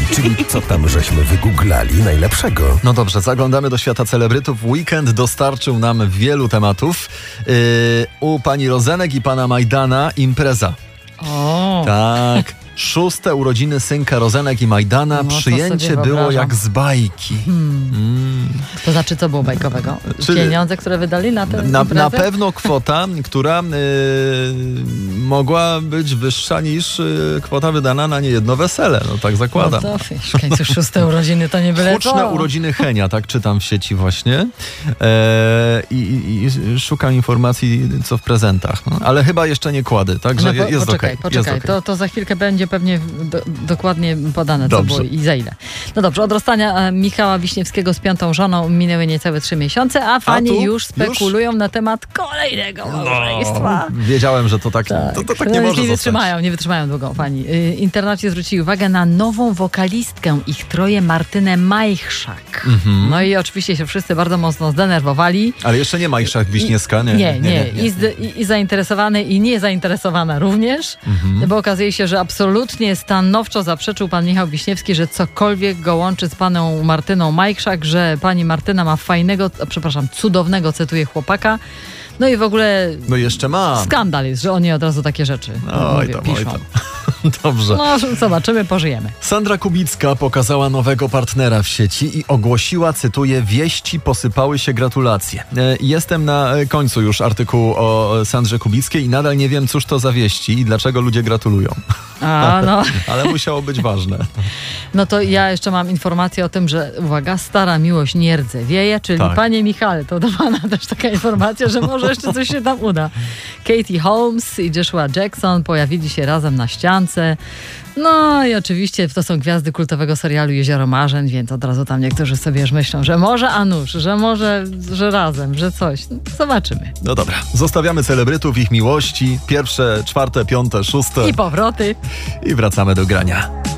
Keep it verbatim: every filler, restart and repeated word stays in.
Czyli co tam żeśmy wygooglali najlepszego? No dobrze, zaglądamy do świata celebrytów. Weekend dostarczył nam wielu tematów. Yy, u pani Rozenek i pana Majdana impreza. O. Tak. Szóste urodziny synka Rozenek i Majdana. No, Przyjęcie było jak z bajki. Hmm. Mm. To znaczy, co było bajkowego? Czyli Pieniądze, które wydali na tę Na, imprezę? na pewno kwota, która yy, mogła być wyższa niż yy, kwota wydana na niejedno wesele. No tak zakładam. No to wiesz, w końcu szóste urodziny to nie byle Huczne co. urodziny Henia, tak czytam w sieci właśnie. E, i, i, I szukam informacji, co w prezentach. No, ale chyba jeszcze nie kłady, także No, po, jest poczekaj, okej. poczekaj. Jest okay. To, to za chwilkę będzie pewnie do, dokładnie podane, co Dobrze. było i za ile. No dobrze, od rozstania Michała Wiśniewskiego z piątą żoną minęły niecałe trzy miesiące, a fani A tu? już spekulują już? na temat kolejnego małżeństwa. No, wiedziałem, że to tak, Tak, to, to tak no, nie może nie zostać. wytrzymają, nie wytrzymają długo fani. Yy, internauci zwrócili uwagę na nową wokalistkę ich troje, Martynę Majchrzak. Mhm. No i oczywiście się wszyscy bardzo mocno zdenerwowali. Ale jeszcze nie Majszak Wiśniewska, nie? Nie, nie. nie, nie. I, zde, i, I zainteresowany, i niezainteresowana również, mhm. bo okazuje się, że absolutnie stanowczo zaprzeczył pan Michał Wiśniewski, że cokolwiek go łączy z paną Martyną Majchrzak, że pani Martyna ma fajnego, przepraszam, cudownego, cytuję, chłopaka. No i w ogóle no jeszcze mam. skandal jest, że oni od razu takie rzeczy Oj mówią, tam, piszą. oj tam. Dobrze. No zobaczymy, pożyjemy. Sandra Kubicka pokazała nowego partnera w sieci i ogłosiła, cytuję, wieści posypały się gratulacje. E, jestem na końcu już artykułu o Sandrze Kubickiej i nadal nie wiem, cóż to za wieści i dlaczego ludzie gratulują. A, no. Ale musiało być ważne. No to ja jeszcze mam informację o tym, że uwaga, stara miłość nie rdzewieje, czyli tak. panie Michale, to do pana też taka informacja, że może jeszcze coś się tam uda. Katie Holmes i Joshua Jackson pojawili się razem na ściance. No i oczywiście to są gwiazdy kultowego serialu Jezioro Marzeń, więc od razu tam niektórzy sobie już myślą, że może a nuż, że może, że razem, że coś. Zobaczymy. No dobra, zostawiamy celebrytów, ich miłości, pierwsze, czwarte, piąte, szóste. I powroty. I wracamy do grania.